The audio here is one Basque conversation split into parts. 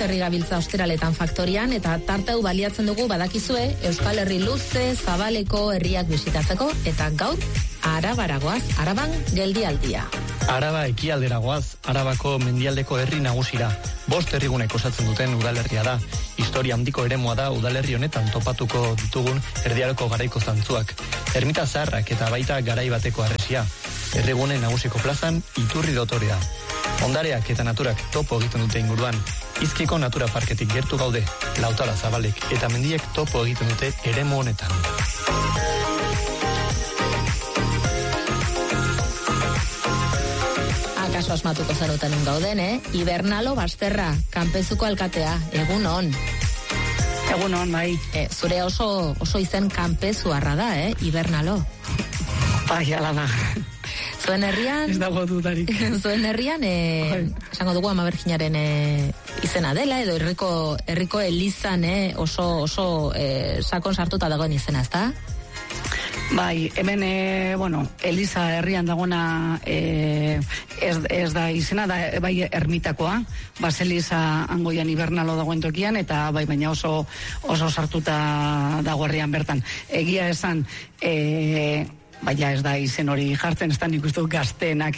herri gabiltza osteraletan faktorian, eta tarte hau baliatzen dugu badakizue Euskal Herri luze, zabaleko herriak bisitatzeko, eta gaur Arabaragoaz, Araban geldialdia. Araba ekialderagoaz, Arabako mendialdeko herri nagusira. 5 herrigunek osatzen duten udalerria da. Historia handiko eremua da udalerri honetan topatuko ditugun erdiaroko garaiko zantzuak. Ermita zaharrak eta baita garai bateko harresia. Herrigune nagusiko plazan iturri dotorea. Ondareak eta naturak topo egiten dute inguruan. Izkiko natura parketik gertu gaude, Lautara Zabalek eta mendiek topo egiten dute eremu honetan. Akaso asmatuko zenuten gauden, Ibernalo Basterra, kanpezuko alkatea, egun on. Egun on, bai. Zure oso izen kanpezuarra da, Ibernalo. Bai, ala da. Zuen herrian... Ez dago dudarik. Zuen herrian, esango dugu Ama Berjinaren izena dela, edo herriko elizan oso sakon sartuta dagoen izena, ezta? Bai, hemen, Eliza herrian dagona ez da izena, da bai ermitakoa, Baseliza Angoian Ibernalo dagoen tokian, eta bai, baina oso sartuta dago herrian bertan. Egia esan, baina ez da izen hori jartzen, ez da nik uste gaztenak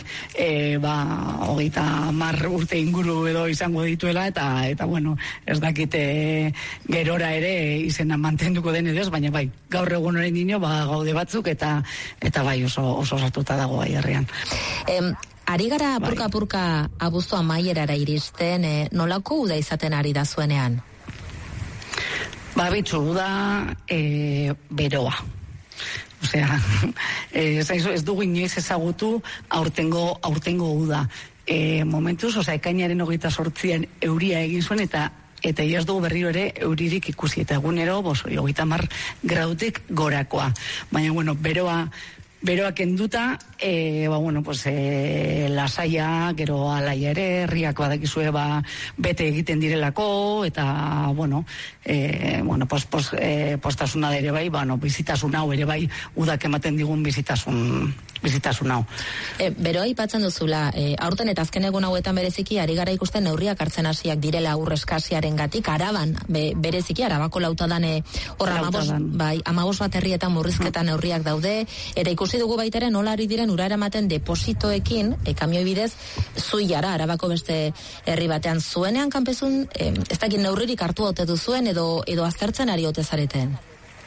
30 urte inguru edo izango dituela, eta bueno, ez dakite gerora ere izena mantenduko den edo, baina bai, gaur egun orain dino, gaude batzuk, eta bai oso sartuta dago bai herrian. Ari gara apurka abuztu amaierara iristen, nolako uda izaten ari da zuenean? Bitxu, uda beroa. Osea, ez dugu inoiz ezagutu aurtengo uda. Momentuz, ekainaren 28an euria egin zuen, eta ez dugu berriro ere euririk ikusi, eta egunero 30 gradutik gorakoa. Baina, beroa kenduta, lasaia, gero alaia ere, herriak badakizue bete egiten direlako, eta, postasuna ere bai, bizitasun hau ere bai, udak ematen digun bizitasun hau. Beroa aipatzen duzula, aurten eta azken egun hauetan bereziki, ari gara ikusten neurriak hartzen hasiak direla ur eskasiaren gatik, Araban, bereziki, Arabako Lautadan, horra 15 bat herrietan murrizketan neurriak daude, eta ikusi dugu baitaren nola ari diren ura eramaten depositoekin, kamioi bidez, Zuiara, Arabako beste herri batean zuenean kanpezun, ez dakit neurririk hartu haute duzuen, edo aztertzen ari ote zareten?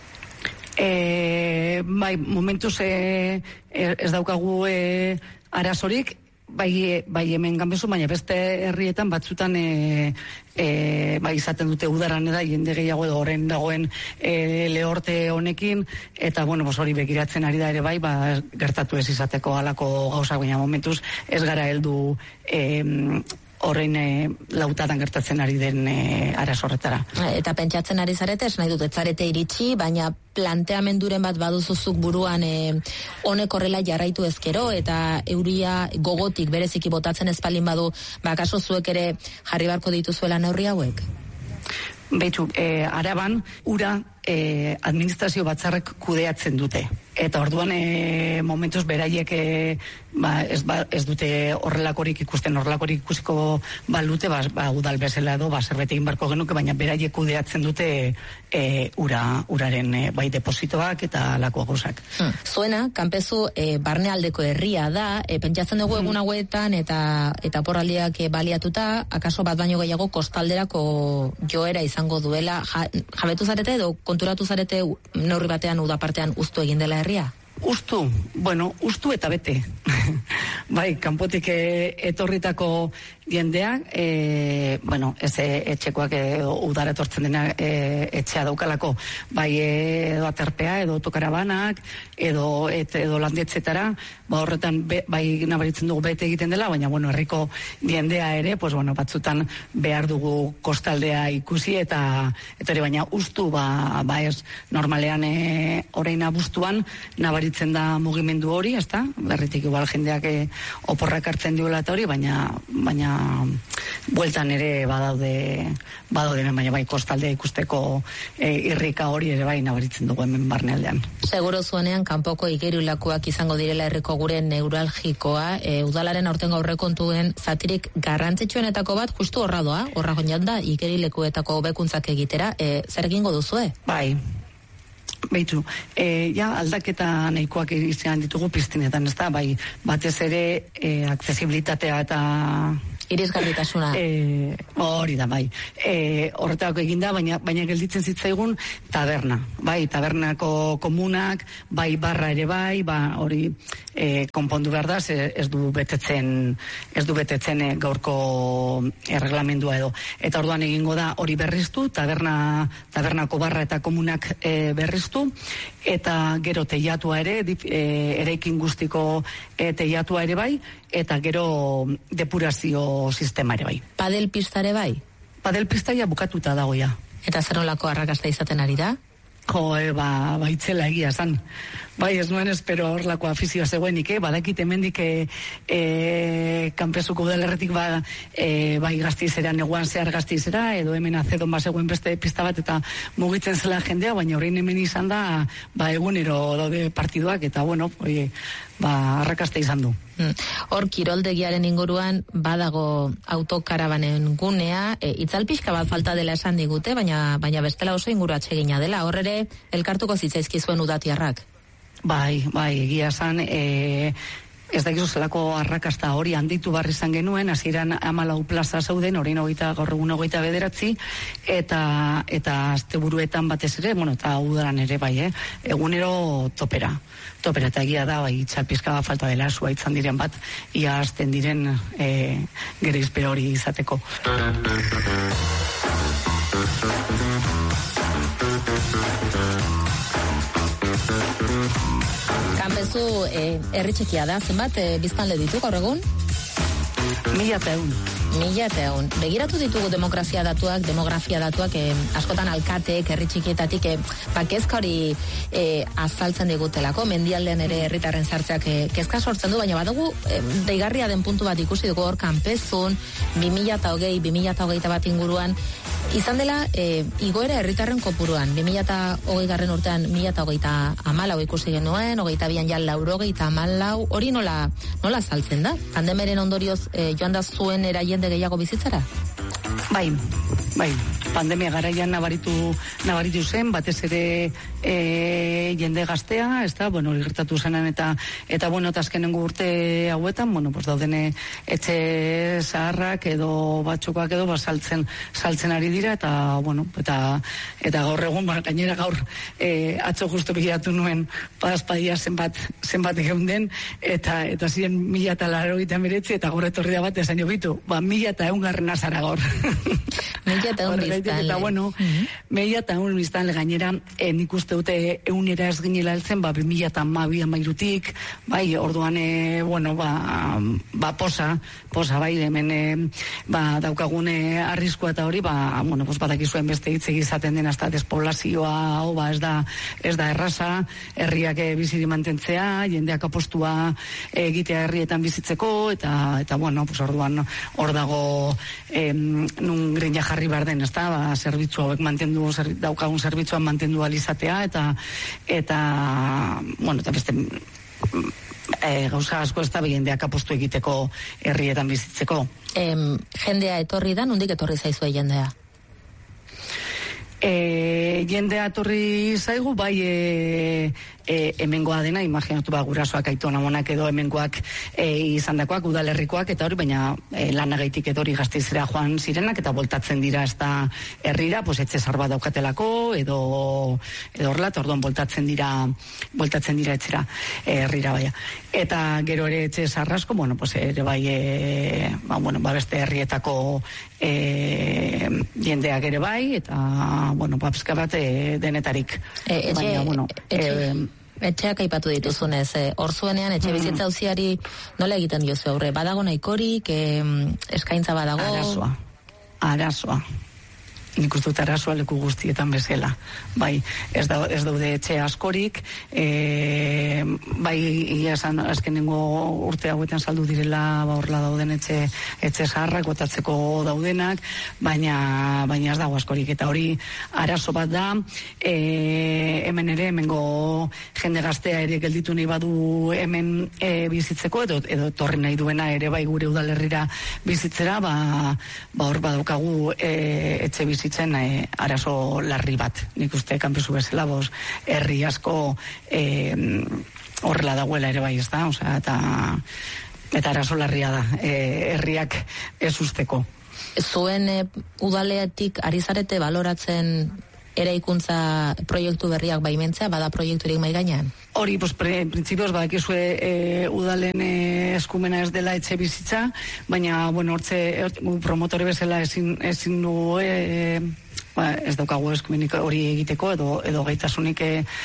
Momentuz ez daukagu arazorik, bai hemen kanpezun, baina beste herrietan batzutan izaten dute udaran da jende gehiago edo horren dagoen lehorte honekin, eta hori begiratzen ari da ere bai, gertatu ez izateko halako gauzak, baina momentuz ez gara heldu horrein Lautadan gertatzen ari den arasorretara. Eta pentsatzen ari zarete, ez nahi dut, ez zarete iritsi, baina planteamenduren bat baduzuzuk buruan honek horrela jarraitu ezkero, eta euria gogotik bereziki botatzen ezpalin badu, kaso zuek ere jarri barko dituzuela neurri hauek? Behitu, Araban ura administrazio batzarrek kudeatzen dute. Eta orduan momentuz beraiek ez dute horrelakorik ikusiko balute, udal bezala edo zerbait egin barko genuke, baina beraiek kudeatzen dute uraren bai depositoak eta alako gauzak. Zuena, kanpezu barnealdeko herria da, pentsatzen dugu egun hauetan eta porraldiak baliatuta, akaso bat baino gehiago kostalderako joera izango duela, jabetu zarete edo konturatu zarete neurri batean udapartean uztu egin dela herria? Ustu eta bete. Bai, kanpotik etorritako jendeak, ez etxekoak udara etortzen dena etxea daukalako, bai edo aterpea, edo autokarabanak, edo landetzetara, horretan bai nabaritzen dugu bete egiten dela, baina herriko jendea ere, batzutan behar dugu kostaldea ikusi, eta hori baina ustu, ez normalean orain abuztuan nabaritzen da mugimendu hori, ezta? Berritik igual jendeak oporrak hartzen duela eta hori, baina bueltan ere badaude baina bai kostaldea ikusteko irrika hori ere bai nabaritzen dugu hemen barnealdean. Seguro zuenean kanpoko igerilekuak izango direla herriko gure neuralgikoa, udalaren aurtengo aurrekontuen zatirik garrantzitsuenetako bat justu horra doa, horra joan da igerilekuetako hobekuntzak egitera, zer egingo duzue? Bai. Beitu, aldaketa nahikoak izan ditugu piztinetan, ez da, bai, batez ere aksesibilitatea eta irisgarritasuna. Hori da, bai. Horretako eginda, baina gelditzen zitzaigun taberna. Bai, tabernako komunak, bai barra ere bai, hori konpondu behar da, ez du betetzen gaurko erreglamendua edo. Eta orduan egingo da hori berriztu, tabernako barra eta komunak berriztu, eta gero teiatua ere, eraikin guztiko teiatua ere bai, eta gero depurazio sistema ere bai. Padel pista ere bai? Padel pista ja bukatuta dagoia. Eta zer nolako arrakasta izaten ari da? Baitzela egia zan. Bai, ez nuen espero horlako afizioa zegoenik, badakit hemendik kanpezuko udalerretik bai Gasteizera, neguan zehar Gasteizera, edo hemen azedon zegoen beste pista bat eta mugitzen zela jendea, baina orain hemen izan da, egunero daude partiduak, eta arrakasta izan du. Hor, kiroldegiaren inguruan badago autokarabanen gunea, itzalpixka bat falta dela esan digute, baina bestela oso inguru atsegina dela, hor ere elkartuko zitzaizkizuen udatiarrak. Bai, egia esan, ez dakizu zelako arrakasta hori handitu barri izan genuen, hasieran 14 plaza zauden, orain gaur egun 29, eta asteburuetan batez ere, eta udaran ere bai, egunero topera eta egia da, txalpizka falta dela, sua itzan diren bat, ia hasten diren gereizpe hori izateko. Kanpezu herri txikia da, zenbat biztanle ditu gaur egun? 1.100. Begiratu ditugu demografia datuak askotan alkateek herri txikietatik kezka hori azaltzen digutelako, mendialdean ere herritarren sartzeak kezka sortzen du, baina badugu deigarria den puntu bat ikusi dugu hor kanpezun 2020-2021 inguruan izan dela igoera herritarren kopuruan 2020 urtean 1034 ikusi genuen, 22an ja 94, hori nola saltzen da? Pandemiaren ondorioz joan da zuen jende gehiago bizitzara? Bai, pandemia garaian nabaritu zen, batez ere jende gaztea, ez da, gertatu zenan eta azkenengo urte hauetan, dauden etxe zaharrak edo batxokoak edo saltzen ari dira, eta gaur egun, gainera gaur atzo justu begiratu nuen padazpadia zenbat geunden, eta ziren 1.089, eta gaur etorri da bat esan jo bitu, 1.100 zara gaur. 1.100 biztanle. Eta 1.100 biztanle gainera, nik uste dute eunera ez ginela heltzen, 2012-2013, bai, orduan, posa, bai, hemen, daukagune arriskua eta hori, badakizuen beste hitz izaten den hasta despoblazioa, ez da erraza, herriak biziri mantentzea, jendeak apostua egitea herrietan bizitzeko, eta orduan, hor dago nun grina jarri behar den, ez da, zerbitzu hauek daukagun zerbitzuan mantendu alizatea, eta beste gauza asko ez da jendeak apostu egiteko herrietan bizitzeko. Jendea etorri da, nondik etorri zaizue jendea? Jendea etorri zaigu, bai hemengoa dena, imaginatu gurasoak aitona monak edo hemengoak izandakoak, udalerrikoak eta hori, baina lanagaitik etori Gasteizera joan zirenak eta voltatzen dira ez da herrira, etxe zarba daukatelako edo horrela, orduan voltatzen dira etxera herrira baia. Eta gero ere etxe zarrasko, ere bai beste herrietako jendeak ere bai, eta pizka bat denetarik. Etxeak aipatu dituzunez, hor zuenean etxe bizitza auziari nola egiten diozu aurre? Badago nahikorik, eskaintza badago? Arazoa. nik uste dut arazoa leku guztietan bezala. Bai, ez daude etxe askorik, bai, ia esan azkenengo urte hauetan saldu direla, horrela dauden etxe zaharrak, botatzeko daudenak, baina ez dago askorik, eta hori arazo bat da, hemen ere, hemengo jende gaztea ere gelditu nahi badu hemen bizitzeko, edo torri nahi duena ere bai gure udalerrira bizitzera, hor badaukagu etxe bizitzen arazo larri bat. Nik uste kanpezu bezala, herri asko horrela dagoela ere bai, ez da, eta arazo larria da, herriak ez usteko. Zuen udaletik ari zarete baloratzen eraikuntza proiektu berriak baimentzea, bada proiekturik mai gainean? Hori, printzipioz, badakizue udalen eskumena ez dela etxe bizitza, baina, hortze promotore bezala ezin du ez daukagu eskumenik hori egiteko, edo gaitasunik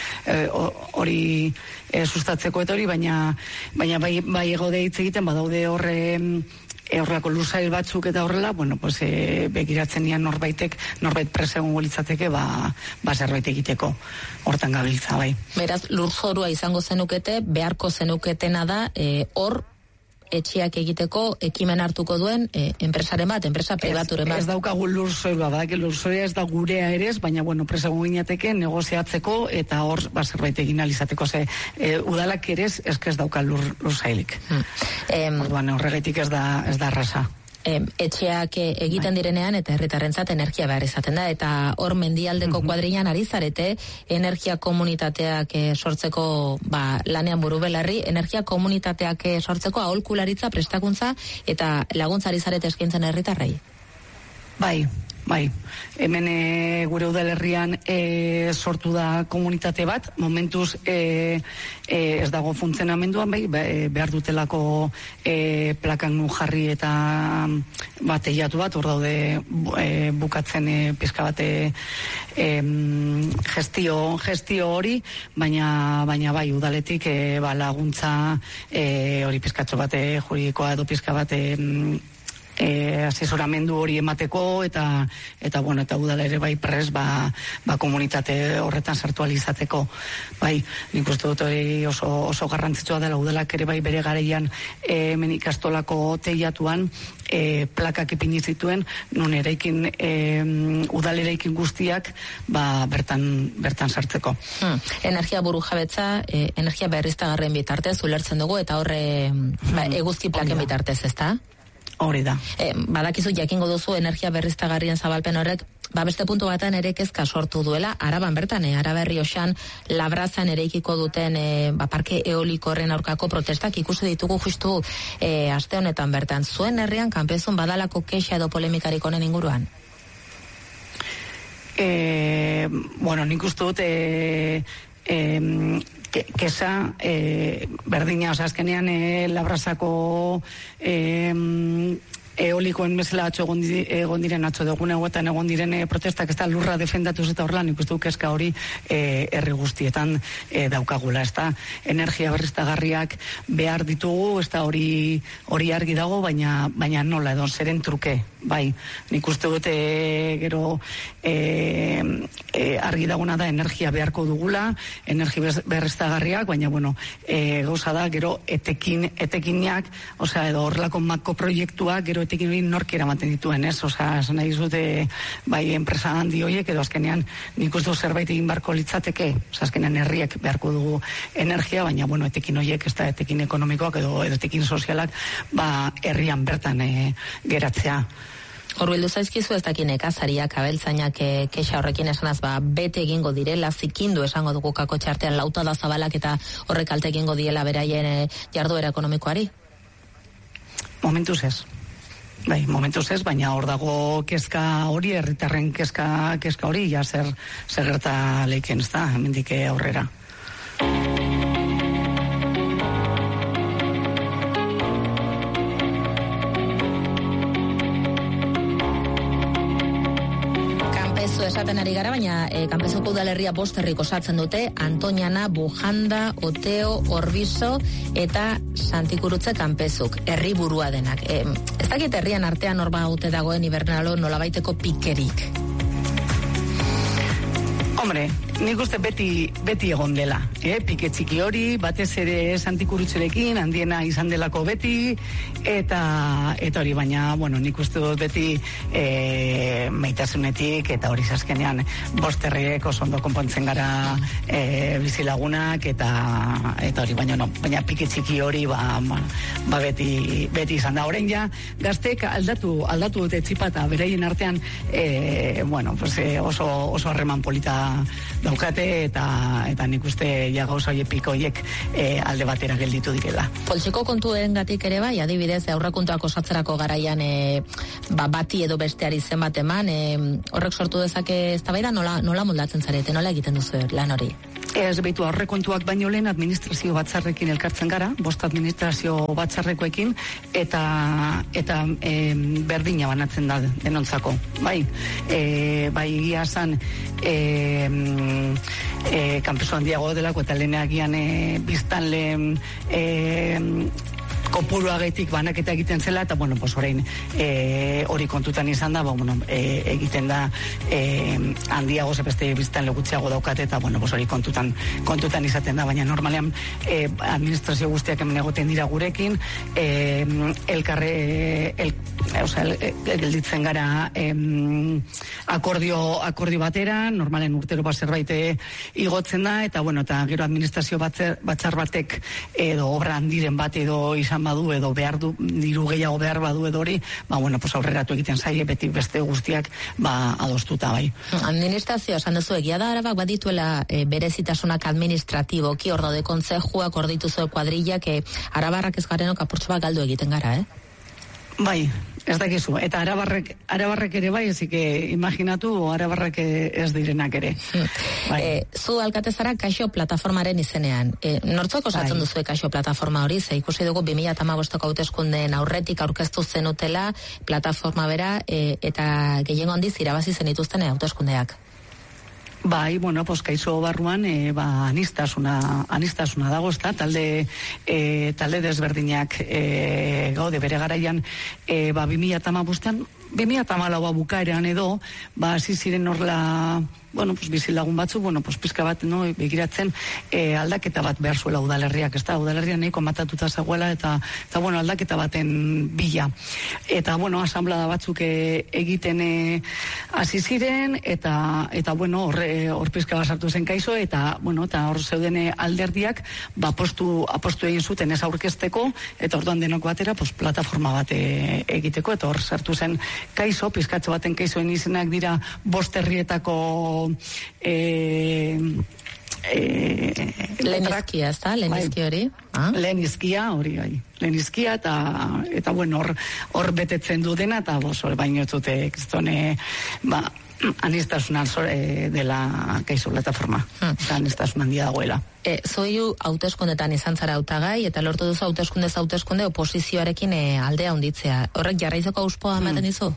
hori sustatzeko eta hori, baina bai egode hitz egiten, badaude horrelako lursail batzuk eta horrela, begiratzen nian norbait presegon litzateke, zerbait egiteko, hortan gabiltza, bai. Beraz, lurzorua izango zenukete, beharko zenuketena da, hor, etxeak egiteko ekimen hartuko duen enpresaren bat, enpresa pribaturen bat. Ez daukagu lurzoilua, lurzoilua ez da gurea ere, baina, presegon ginateke negoziatzeko eta hor zerbait egin alizateko, udalak ere ez dauka lurzailik. Horregatik ez da arrasa. Etxeak egiten direnean eta herritarrentzat energia behar izaten da, eta hor mendialdeko kuadrilan ari zarete energia komunitateak sortzeko lanean buru belarri, energia komunitateak sortzeko aholkularitza, prestakuntza eta laguntza ari zarete eskaintzen herritarrei. Bai, hemen gure udalerrian sortu da komunitate bat, momentuz ez dago funtzionamenduan, behar dutelako plakan jarri eta teiatu bat, hor daude bukatzen pizka bate gestio hori, baina bai, udaletik laguntza hori pizkatxo bate juridikoa edo pizka bate asesoramendu hori emateko eta udala ere bai prez komunitate horretan sartu alizateko. Bai, nik uste dut hori oso garrantzitsua dela, udalak ere bai bere garaian hemen ikastolako teiatuan plakak ipini zituen, nun eraikin udalereikin guztiak bertan sartzeko. Energia burujabetza, energia berriztagarrien bitartez ulertzen dugu, eta horre eguzki plaken bitartez, ezta? Hori da. Badakizu jakingo duzu energia berriztagarrien zabalpen horrek beste puntu batan ere kezka sortu duela, Araban bertan, Araba Errioxan Labrazan eraikiko duten parke eoliko horren aurkako protestak ikusi ditugu justu aste honetan bertan. Zuen herrian kanpezun badalako kexa edo polemikarik honen inguruan? Nik uste dut kesa berdina, azkenean Labrazako eolikoen bezala egon diren atzo dugun eguetan egon diren protestak ez da lurra defendatuz eta horrela, nik uste du kezka hori herri guztietan daukagula, ez da energia berriztagarriak behar ditugu, ez da hori argi dago, baina nola edo zeren truke, bai, nik uste dute gero argi daguna da energia beharko dugula, energia berriztagarriak, baina gauza da gero etekinak, edo horrelako mako proiektuak gero etekin hori nork eramaten dituen, ez? Esan nahi zute bai enpresa handi horiek, edo azkenean nik uste zerbait egin barko litzateke, azkenean herriak beharko dugu energia, baina etekin horiek, ez da etekin ekonomikoak edo etekin sozialak, herrian bertan geratzea. Horbildu zaizkizu ez dakin nekazariak, abeltzainak kexa horrekin esanaz bete egingo direla, zikindu esango dugu kako txartean lauta da zabalak eta horrek alte egingo diela beraien jarduera ekonomikoari? Momentuz ez. Bai, momentuz ez, baina hor dago kezka hori, herritarren kezka hori, ja zer gerta leiken, ez da, hemendik aurrera. Esaten ari gara, baina kanpezuko udalerria 5 herrik osatzen dute, Antoñana, Bujanda, Oteo, Orbizo eta Santikurutze kanpezuk, herri burua denak. Ez dakit herrian artean horba haute dagoen hibernalo nolabaiteko pikerik? Hombre, nik uste beti egon dela, pike txiki hori, batez ere Santikurutzerekin, handiena izan delako beti, eta hori, baina, bueno, nik uste dut beti maitasunetik, eta hori zaskenean bosterriek oso ondo konpontzen gara bizilagunak, eta hori, baina pike txiki hori, beti izan da. Orain ja, gaztek aldatu dute txipata, bereien artean, oso harreman polita daukate, eta nik uste ja gauza pikoiek alde batera gelditu direla. Poltsiko kontuengatik ere bai, adibidez, aurrekontuak osatzerako garaian bati edo besteari zenbat eman, horrek sortu dezake eztabaida, nola moldatzen zarete, nola egiten duzu lan hori? Ez behitu aurrekontuak baino lehen administrazio batzarrekin elkartzen gara, 5 administrazio batzarrekoekin, eta berdina banatzen da denontzako. Bai, egia zan kanpeso handiago delako eta lehenagian biztan lehen kopuruagetik banaketa egiten zela, eta orain hori kontutan izan da, egiten da handiago zepeste biztan legutzeago daukate, eta hori kontutan izaten da, baina normalean administrazio guztiak hemen egoten dira gurekin, gelditzen gara akordio batera, normalen urtero bat zerbait igotzen da, eta gero administrazio batzar batek edo obra handiren bat edo izan badu, edo behar du, diru gehiago behar badu edo hori, aurreratu egiten zaie, beti beste guztiak adostuta bai. Administrazioa, esan duzu, egia da Arabak badituela berezitasunak administratiboki, hor daude kontzejuak, hor dituzu kuadrillak, arabarrak ez garenok apurtxo bat galdu egiten gara, Bai, ez dakizu, eta arabarrek ere bai, ezik imaginatu arabarrek ez direnak ere. Bai. Zu alkatezara Kaixo plataformaren izenean. Nortzok osatzen duzu Kaixo plataforma hori? Ze ikusi dugu 2015ko hauteskundeen aurretik aurkeztu zenutela plataforma bera, eta gehiengo handiz irabazi zenituzten hauteskundeak. Bai, Kaixo barruan anistasuna dago, ezta, talde desberdinak gaude bere garaian 2015an 2014a bukaeran edo, hasi ziren horla bizilagun batzu, pizka bat, begiratzen aldaketa bat behar zuela udalerriak, ez da, udalerrian nahiko matatuta zegoela, eta aldaketa baten bila. Eta, asamblada batzuk egiten hasi ziren, eta hor pizka bat sartu zen Kaixo, eta hor zeuden alderdiak, apostu egin zuten ez aurkezteko, eta orduan denok batera, plataforma bat egiteko, eta hor sartu zen Kaixo, pizkatxo baten Kaixoen izenak dira 5 herrietako Lehenizkia, ez da? Lehenizkia hori? Lehenizkia, hori gai. Lehenizkia, eta hor betetzen du dena, eta baino ez dute, anistasuna dela Kaixo plataforma. Eta anistasuna handia dagoela. Zoiu hauteskundetan izan zara hautagai, eta lortu duzu hauteskunde oposizioarekin aldea handitzea. Horrek jarraizeko auspoa ematen dizu?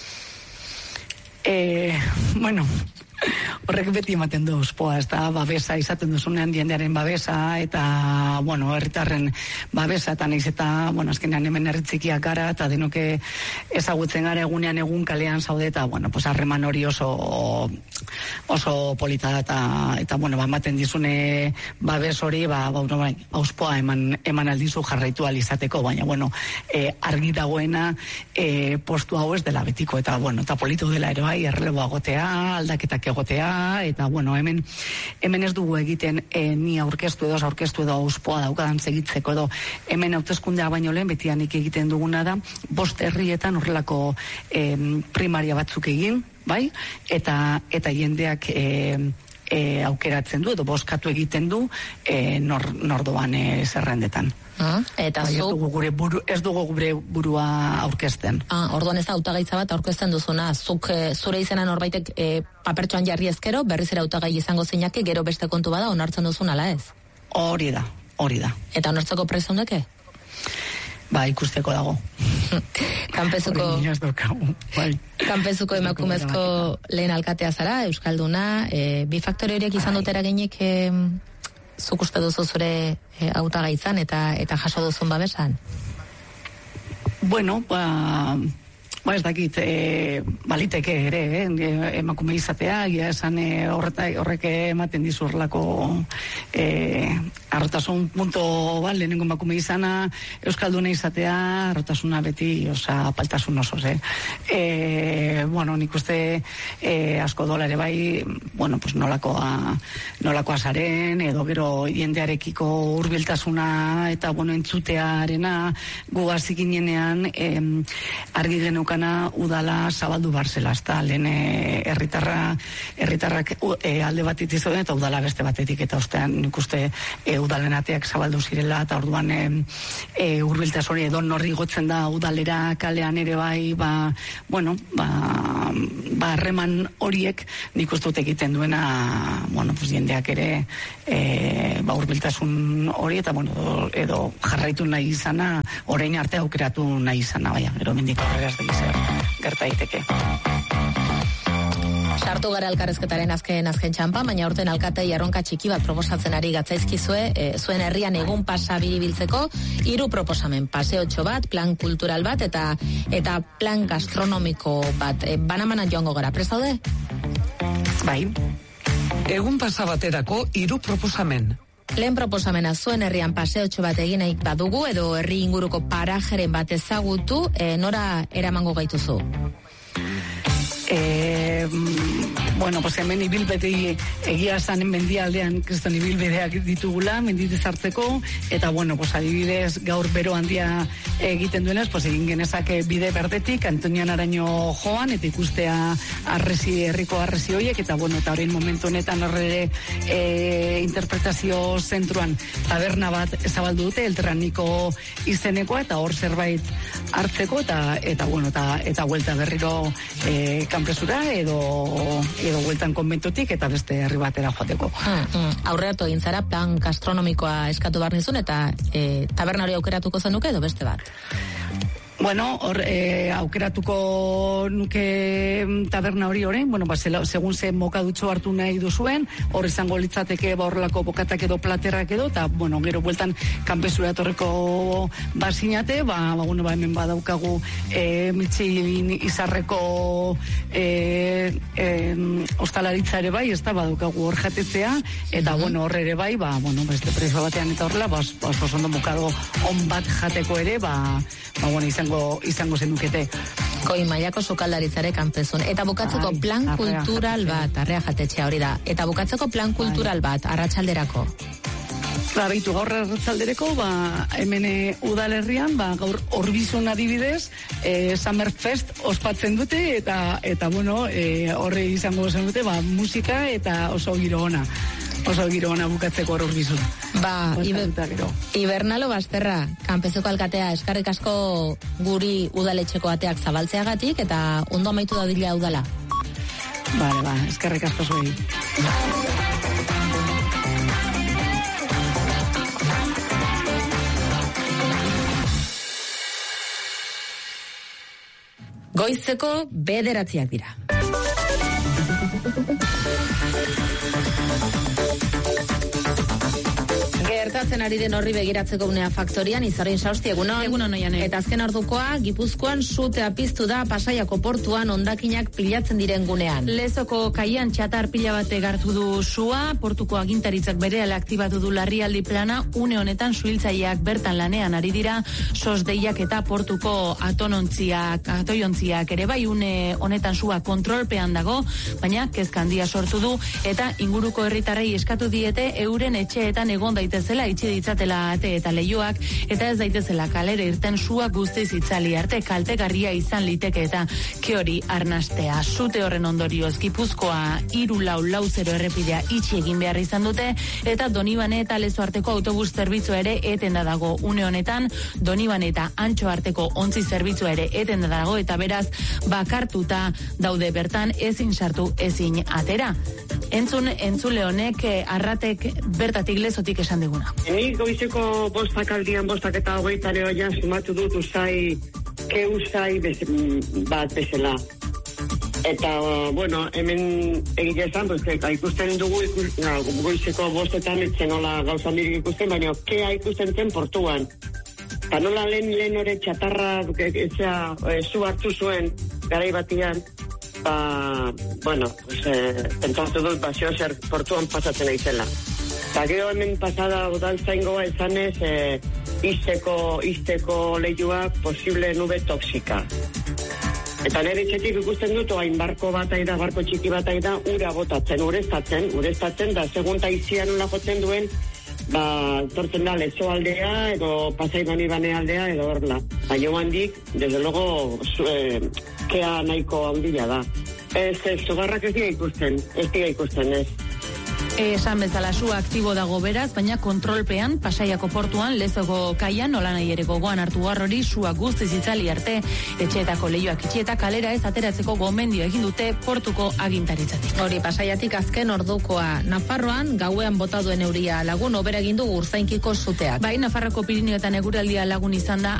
Horrek beti ematen du auspoa, ez da, babesa izaten duzunean jendearen babesa, eta, herritarren babesa, eta nahiz eta, azkenean hemen herritzikiak gara, eta denoke ezagutzen gara egunean egun kalean zaude, eta, harreman hori oso polita da, eta ematen dizune babes hori, auspoa eman aldizu jarraitu alizateko, baina, argi dagoena postu hau ez dela betiko, eta politu dela ere bai, erreleboa gotea, aldaketak egotea, eta hemen ez dugu egiten ni aurkeztu edo auspoa daukadan segitzeko edo hemen hauteskundea baino lehen betianik egiten duguna da 5 herrietan horrelako primaria batzuk egin, bai, eta jendeak aukeratzen du edo bozkatu egiten du nordoan zerrendetan. Eta ez dugu gure burua aurkezten. Orduan ez da hautagaitza bat aurkezten duzuna, zuk zure izena norbaitek papertxoan jarri ezkero, berriz ere hautagai izango zeinake, gero beste kontu bada onartzen duzun ala ez? Hori da. Eta onartzeko presa ondake? Ikusteko dago. Kanpezuko emakumezko lehen alkatea zara, euskalduna, bi faktore horiek izan dut eraginik zuk uste duzu zure hautagaitzan eta jaso duzun babesan? Ez dakit, baliteke ere, emakume izatea, egia esan horrek ematen dizurlako arrotasun punto lehenengo emakume izana, euskalduna izatea, arrotasuna beti, apaltasun oso, nik uste asko dolare bai, pues nolakoa zaren, edo gero jendearekiko hurbiltasuna eta entzutearena gugazik ginenean argi geneukana udala zabaldu barzela, ezta lehen herritarrak alde batetik zeuden eta udala beste batetik, eta ostean nik uste udalen ateak zabaldu zirela, eta orduan hurbiltasun hori edo norri gotzen da udalera kalean ere bai, harreman horiek nik uste dut egiten duena, jendeak ere hurbiltasun hori, eta edo jarraitu nahi izana, orain arte aukeratu nahi izana, gero mendik horregaz da zer gerta daiteke. Sartu gara elkarrezketaren azken txampa, baina aurten alkatei erronka txiki bat proposatzen ari gatzaizkizue, zuen herrian egun pasa biribiltzeko 3 proposamen, paseotxo bat, plan kultural bat eta plan gastronomiko bat. Banamanan joango gara, prest daude? Bai. Egun pasa baterako 3 proposamen. Lehen proposamena, zuen herrian paseotxo bat egin nahi badugu edo herri inguruko parajeren bat ezagutu, nora eramango gaituzu? Hemen ibilbeti egia esan mendialdean kriston ibilbideak ditugula, menditez hartzeko, eta adibidez gaur bero handia egiten duenez, egin genezake bide berdetik, Antonian Araño joan, eta ikustea herriko arresi horiek, eta orain momentu honetan horre interpretazio zentruan taberna bat zabaldu dute, Elterraniko izenekoa, eta hor zerbait hartzeko, eta huelta berriro kanpresura, edo hueltan konbentotik, eta beste herri batera joateko. Aurreatu egin zara, plan gastronomikoa eskatu behar nizun, eta taberna hori aukeratuko zenuke edo beste bat? Aukeratuko nuke taberna hori orain, segun ze mokadutxo hartu nahi duzuen, hor izango litzateke horrelako bokatak edo platerrak edo, eta gero bueltan kanpesura etorreko bazinate, hemen badaukagu Mitxilin izarreko ostalaritza ere bai, ez da badaukagu hor jatetzea, eta hor ere bai, beste preso batean eta horrela, oso ondo mokado on bat jateko ere, izango zenukete. Goi mailako sukaldaritzare kanpezun. Eta bukatzeko plan kultural bat, arrea jatetxea hori da, eta bukatzeko plan kultural bat, arratsalderako. Beitu, gaur arratsaldereko, hemen udalerrian, gaur Orbizun adibidez, Summerfest ospatzen dute, eta horre izango zen dute, musika eta oso giro ona bukatzeko hor Orbizun. Ibernalo Basterra, kanpezoko alkatea, eskarrik asko guri udaletxeko ateak zabaltzeagatik, eta ondo amaitu dadila udala. Eskarrik asko zuei. Goizeko 9 dira. Gertatzen ari den horri begiratzeko unea faktorian, Izarrin Sausti, egunon. Egunon oianek. Eta azken ordukoa, Gipuzkoan sutea piztu da Pasaiako portuan hondakinak pilatzen diren gunean. Lezoko kaian txatar pila bat egartu du sua, portuko agintaritzak berehala aktibatu du larrialdi plana, une honetan suhiltzaileak bertan lanean ari dira, sosdeiak eta portuko atoiontziak ere bai, une honetan sua kontrolpean dago, baina kezka handia sortu du, eta inguruko herritarrei eskatu diete euren etxeetan egon daitezela, itxi ditzatela ate eta leihoak, eta ez daitezela kalera irten sua guztiz itzali arte, kaltegarria izan liteke eta keori arnastea. Sute horren ondorioz Gipuzkoa 3440 errepidea itxi egin behar izan dute, eta Donibane eta Lezo arteko autobus zerbitzu ere etenda dago. Une honetan Donibane eta Antxo arteko ontzi zerbitzu ere etenda dago, eta beraz bakartuta daude bertan, ezin sartu, ezin atera. Entzule honek Arratek bertatik Lezotik esan diguna. Ni goizeko 5 eta 20 ja sumatu dut usai bat bezala. Eta, hemen egitea esan, ikusten dugu, goizeko 5 etzen hola gauza mirik ikusten, baina kea ikusten zen portuan. Eta nola lehen hori txatarra zu hartu zuen garai batian, pentsatu dut basio zer portuan pasatzen aizela. Eta gero hemen pasada udaltzaingoa esanez izteko lehioak posible nube toksika. Eta nire etxetik ikusten dut, barko txiki bat aida, ura botatzen, ureztatzen, da segunta izian nola jotzen duen, tortzen da lezo aldea, edo pasaidoni bane aldea, edo horla. Baina handik, desde luego, kea nahiko handia da. Zogarrak ez diga ikusten, ez. Esan bezala zu aktibo dago beraz, baina kontrolpean, Pasaiako portuan, Lezoko kaian, nola nahi ere gogoan hartu garrori, sua guztiz itzali arte, etxeetako lehioak itxieta kalera ez ateratzeko gomendio egin dute portuko agintaritzatik. Hori, Pasaiatik azken ordukoa. Nafarroan, gauean bota duen euria lagun, obera egin du Urzainkiko suteak. Bai, Nafarroko Pirinioetan eguraldia lagun izan da,